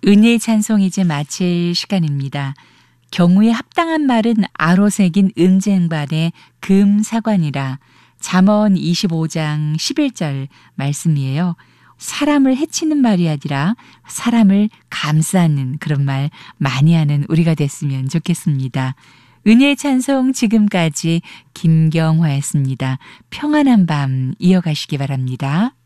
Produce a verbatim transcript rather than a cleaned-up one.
은혜의 찬송 이제 마칠 시간입니다. 경우에 합당한 말은 아로 새긴 은쟁반의 금사관이라 잠언 이십오 장 십일 절 말씀이에요. 사람을 해치는 말이 아니라 사람을 감싸는 그런 말 많이 하는 우리가 됐으면 좋겠습니다. 은혜의 찬송 지금까지 김경화였습니다. 평안한 밤 이어가시기 바랍니다.